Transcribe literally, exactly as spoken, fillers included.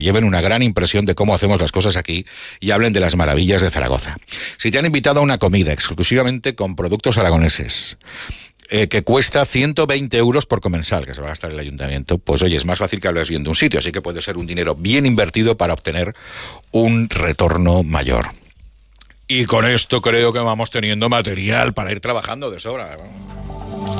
lleven una gran impresión de cómo hacemos las cosas aquí y hablen de las maravillas de Zaragoza. Si te han invitado a una comida exclusivamente con productos aragoneses, eh, que cuesta ciento veinte euros por comensal, que se va a gastar el ayuntamiento, pues oye, es más fácil que hables bien de un sitio, así que puede ser un dinero bien invertido para obtener un retorno mayor. Y con esto creo que vamos teniendo material para ir trabajando de sobra.